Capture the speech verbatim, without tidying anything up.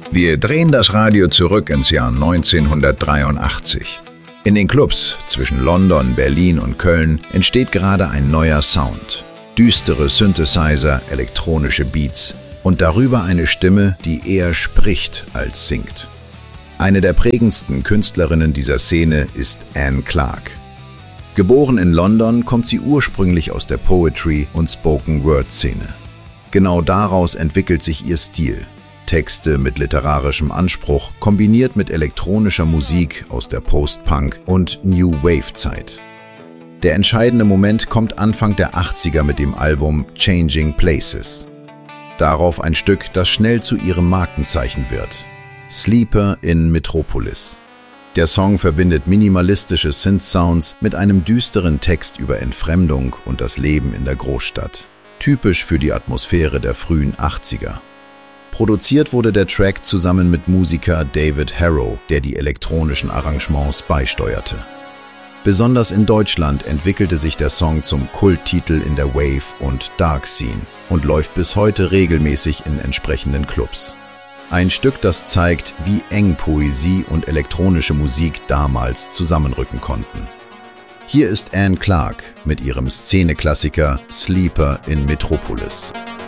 Wir drehen das Radio zurück ins Jahr neunzehnhundertdreiundachtzig. In den Clubs zwischen London, Berlin und Köln entsteht gerade ein neuer Sound. Düstere Synthesizer, elektronische Beats und darüber eine Stimme, die eher spricht als singt. Eine der prägendsten Künstlerinnen dieser Szene ist Anne Clark. Geboren in London, kommt sie ursprünglich aus der Poetry- und Spoken-Word-Szene. Genau daraus entwickelt sich ihr Stil. Texte mit literarischem Anspruch, kombiniert mit elektronischer Musik aus der Post-Punk- und New Wave-Zeit. Der entscheidende Moment kommt Anfang der achtziger mit dem Album Changing Places. Darauf ein Stück, das schnell zu ihrem Markenzeichen wird: Sleeper in Metropolis. Der Song verbindet minimalistische Synth-Sounds mit einem düsteren Text über Entfremdung und das Leben in der Großstadt. Typisch für die Atmosphäre der frühen achtziger. Produziert wurde der Track zusammen mit Musiker David Harrow, der die elektronischen Arrangements beisteuerte. Besonders in Deutschland entwickelte sich der Song zum Kulttitel in der Wave- und Dark-Scene und läuft bis heute regelmäßig in entsprechenden Clubs. Ein Stück, das zeigt, wie eng Poesie und elektronische Musik damals zusammenrücken konnten. Hier ist Anne Clark mit ihrem Szeneklassiker Sleeper in Metropolis.